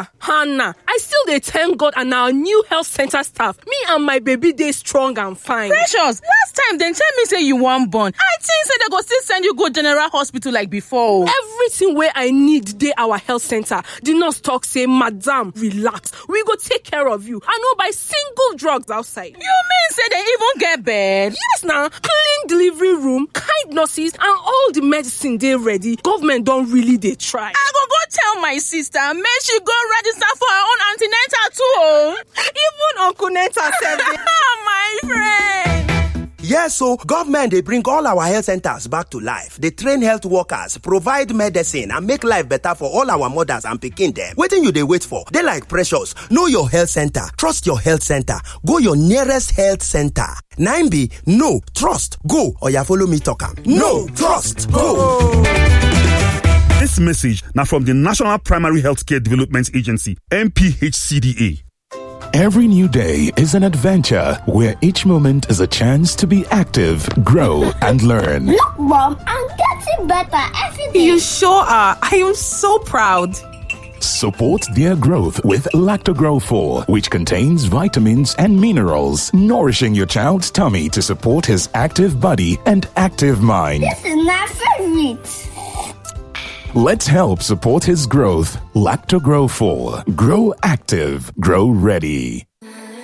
Hannah, I still dey thank God and our new health center staff. Me and my baby dey strong and fine. Precious, last time dem tell me say you wan born. I think say they go still send you go general hospital like before. Everything wey I need dey our health center. The nurse talk say, madam, relax. We go take care of you. I no buy single drugs outside. You mean say they even get bed? Yes, now clean delivery room, kind nurses, and all the medicine dey ready. Government don really dey try. I go tell my sister make she go register for her own antenatal too. Even Uncle Nenta said my friend. Yes, so government they bring all our health centers back to life. They train health workers, provide medicine, and make life better for all our mothers and pikin them. Wetin you dey wait for? They like Precious. Know your health center. Trust your health center. Go your nearest health center. 9B, no, trust, go. Or ya follow me talk am. No, trust, go. This message now from the National Primary Healthcare Development Agency, NPHCDA. Every new day is an adventure where each moment is a chance to be active, grow, and learn. Look, Mom, I'm getting better every day. You sure are. I am so proud. Support their growth with Lactogrow 4, which contains vitamins and minerals, nourishing your child's tummy to support his active body and active mind. This is my favorite. Let's help support his growth. Lactogrow 4. Grow active. Grow ready.